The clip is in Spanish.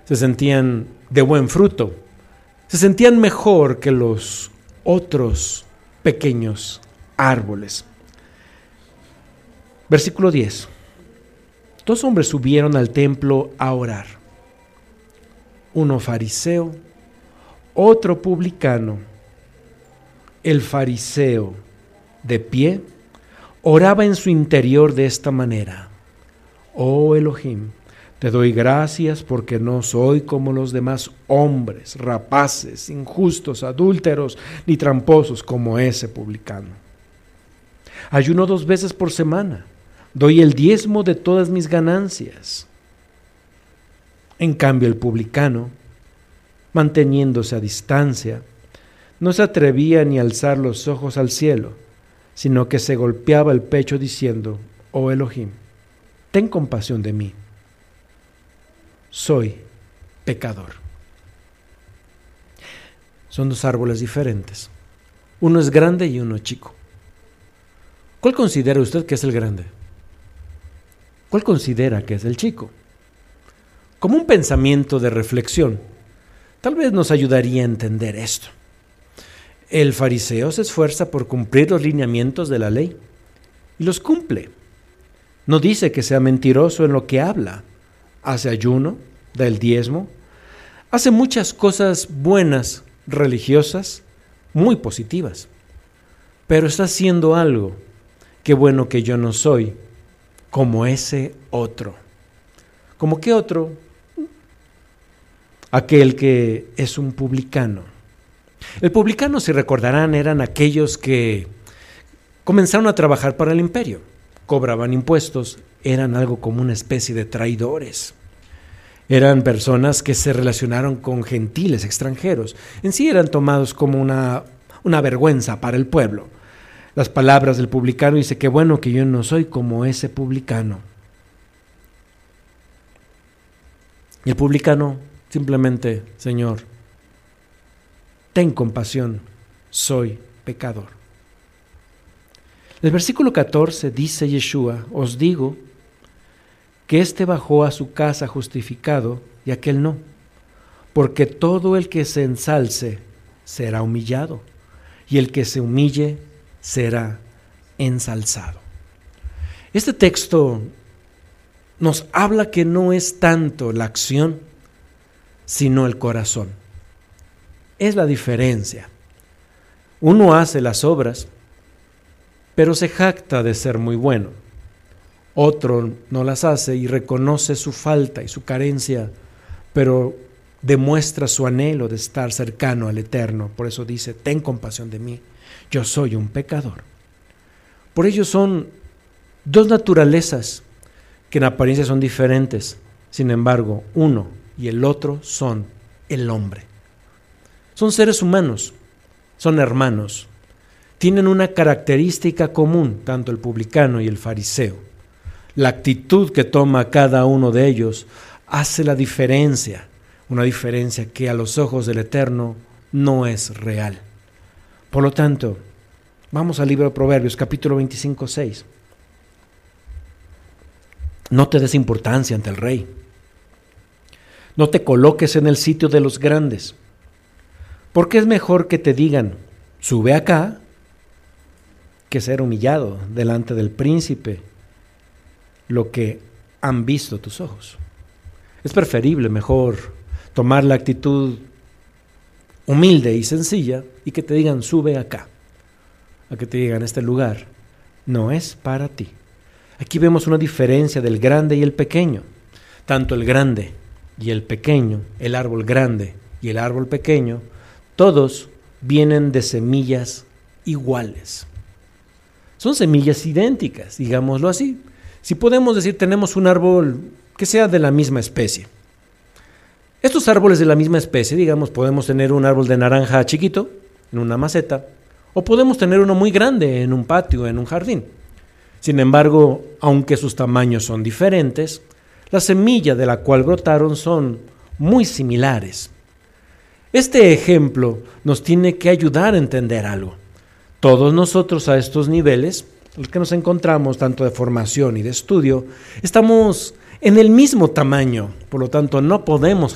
se sentían de buen fruto, se sentían mejor que los otros pequeños árboles. Versículo 10. 2 hombres subieron al templo a orar, uno fariseo, otro publicano. El fariseo, de pie, oraba en su interior de esta manera: Oh Elohim, te doy gracias porque no soy como los demás hombres, rapaces, injustos, adúlteros, ni tramposos como ese publicano. Ayuno 2 veces por semana, doy el diezmo de todas mis ganancias. En cambio, el publicano, manteniéndose a distancia, no se atrevía ni a alzar los ojos al cielo, sino que se golpeaba el pecho diciendo: Oh Elohim, ten compasión de mí, soy pecador. Son 2 árboles diferentes. Uno es grande y uno es chico. ¿Cuál considera usted que es el grande? ¿Cuál considera que es el chico? Como un pensamiento de reflexión, tal vez nos ayudaría a entender esto. El fariseo se esfuerza por cumplir los lineamientos de la ley y los cumple. No dice que sea mentiroso en lo que habla. Hace ayuno, da el diezmo, hace muchas cosas buenas, religiosas, muy positivas. Pero está haciendo algo. Qué bueno que yo no soy como ese otro. ¿Como qué otro? Aquel que es un publicano. El publicano, si recordarán, eran aquellos que comenzaron a trabajar para el imperio, cobraban impuestos, eran algo como una especie de traidores. Eran personas que se relacionaron con gentiles extranjeros. En sí eran tomados como una vergüenza para el pueblo. Las palabras del publicano dice: qué bueno que yo no soy como ese publicano. Y el publicano simplemente: Señor, ten compasión, soy pecador. El versículo 14 dice Yeshua: os digo que éste bajó a su casa justificado y aquel no, porque todo el que se ensalce será humillado, y el que se humille será ensalzado. Este texto nos habla que no es tanto la acción, sino el corazón. Es la diferencia. Uno hace las obras, pero se jacta de ser muy bueno. Otro no las hace y reconoce su falta y su carencia, pero demuestra su anhelo de estar cercano al Eterno. Por eso dice: ten compasión de mí, yo soy un pecador. Por ello son 2 naturalezas que en apariencia son diferentes. Sin embargo, uno y el otro son el hombre. Son seres humanos, son hermanos. Tienen una característica común, tanto el publicano y el fariseo. La actitud que toma cada uno de ellos hace la diferencia, una diferencia que a los ojos del Eterno no es real. Por lo tanto, vamos al libro de Proverbios, capítulo 25, 6. No te des importancia ante el rey. No te coloques en el sitio de los grandes, porque es mejor que te digan: sube acá, que ser humillado delante del príncipe, lo que han visto tus ojos. Es preferible mejor tomar la actitud humilde y sencilla y que te digan: sube acá, a que te digan: este lugar no es para ti. Aquí vemos una diferencia del grande y el pequeño. Tanto el grande y el pequeño, el árbol grande y el árbol pequeño, todos vienen de semillas iguales. Son semillas idénticas, digámoslo así. Si podemos decir, tenemos un árbol que sea de la misma especie. Estos árboles de la misma especie, digamos, podemos tener un árbol de naranja chiquito en una maceta, o podemos tener uno muy grande en un patio, en un jardín. Sin embargo, aunque sus tamaños son diferentes, la semilla de la cual brotaron son muy similares. Este ejemplo nos tiene que ayudar a entender algo. Todos nosotros a estos niveles, los que nos encontramos tanto de formación y de estudio, estamos en el mismo tamaño, por lo tanto no podemos